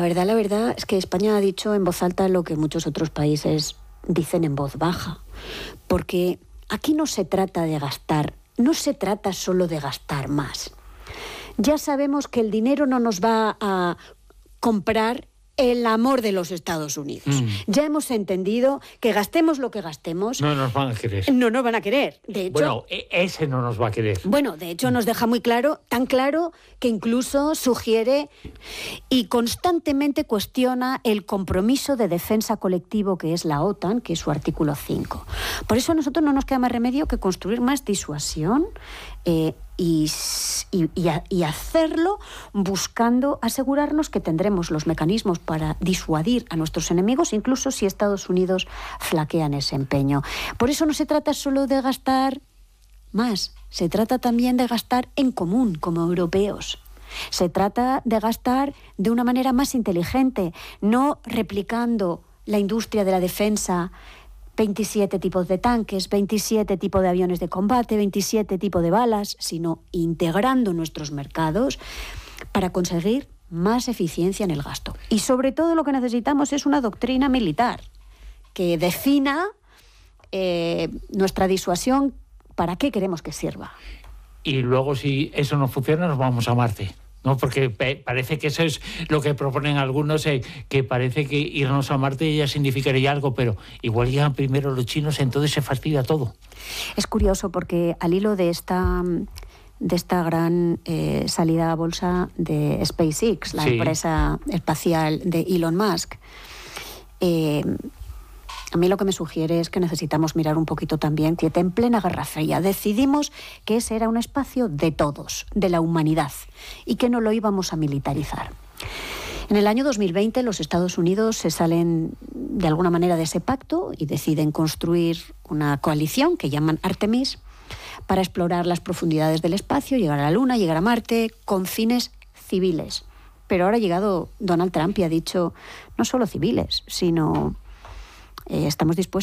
la verdad es que España ha dicho en voz alta lo que muchos otros países dicen en voz baja. Porque aquí no se trata de gastar, no se trata solo de gastar más. Ya sabemos que el dinero no nos va a comprar el amor de los Estados Unidos. Ya hemos entendido que gastemos lo que gastemos. No nos van a querer. No nos van a querer. De hecho, bueno, ese no nos va a querer. Bueno, de hecho nos deja muy claro, tan claro, que incluso sugiere y constantemente cuestiona el compromiso de defensa colectivo que es la OTAN, que es su artículo 5. Por eso a nosotros no nos queda más remedio que construir más disuasión y hacerlo buscando asegurarnos que tendremos los mecanismos para disuadir a nuestros enemigos, incluso si Estados Unidos flaquea en ese empeño. Por eso no se trata solo de gastar más, se trata también de gastar en común como europeos. Se trata de gastar de una manera más inteligente, no replicando la industria de la defensa, 27 tipos de tanques, 27 tipos de aviones de combate, 27 tipos de balas, sino integrando nuestros mercados para conseguir más eficiencia en el gasto. Y sobre todo lo que necesitamos es una doctrina militar que defina nuestra disuasión, para qué queremos que sirva. Y luego, si eso no funciona, nos vamos a Marte. ¿No? Porque parece que eso es lo que proponen algunos, que parece que irnos a Marte ya significaría algo, pero igual llegan primero los chinos, entonces se fastidia todo. Es curioso porque al hilo de esta gran salida a bolsa de SpaceX, la empresa espacial de Elon Musk, a mí lo que me sugiere es que necesitamos mirar un poquito también que en plena Guerra Fría decidimos que ese era un espacio de todos, de la humanidad, y que no lo íbamos a militarizar. En el año 2020 los Estados Unidos se salen de alguna manera de ese pacto y deciden construir una coalición que llaman Artemis para explorar las profundidades del espacio, llegar a la Luna, llegar a Marte, con fines civiles. Pero ahora ha llegado Donald Trump y ha dicho no solo civiles, sino estamos dispuestos